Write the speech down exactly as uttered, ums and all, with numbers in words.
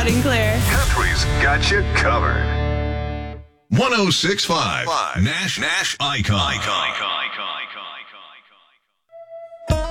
loud and clear. Country's got you covered. one oh six point five Nash Nash Icon. Icon.